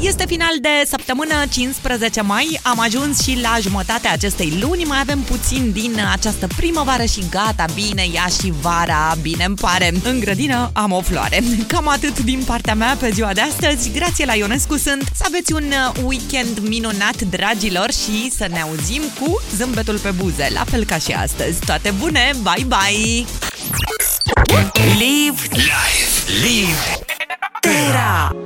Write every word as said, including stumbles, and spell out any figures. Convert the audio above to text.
Este final de săptămână, cincisprezece mai. Am ajuns și la jumătatea acestei luni. Mai avem puțin din această primăvară și gata, bine, ia și vara, bine îmi pare. În grădină am o floare. Cam atât din partea mea pe ziua de astăzi. Grație la Ionescu sunt. Să aveți un weekend minunat, dragilor, și să ne auzim cu zâmbetul pe buze, la fel ca și astăzi. Toate bune, bye bye! Live! Live! Live! Terra!